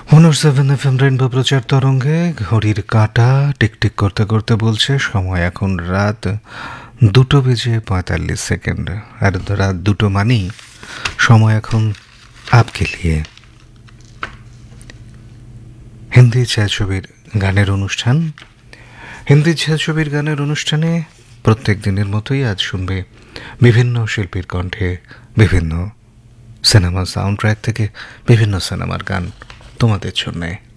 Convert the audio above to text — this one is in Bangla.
107 FM রেইনবো প্রচার তরঙ্গে ঘড়ির কাঁটা টিকটিক করতে করতে বলছে সময় এখন রাত 2:45 আর রাত 2 মানেই সময় এখন আপকে লিয়ে হিন্দি ছায়াছবির গানের অনুষ্ঠান। হিন্দি ছায়াছবির গানের অনুষ্ঠানে প্রত্যেক দিনের মতোই আজ শুনবে বিভিন্ন শিল্পীর কণ্ঠে বিভিন্ন সিনেমা সাউন্ড ট্র্যাক থেকে বিভিন্ন সিনেমার গান তোমাদের জন্যে।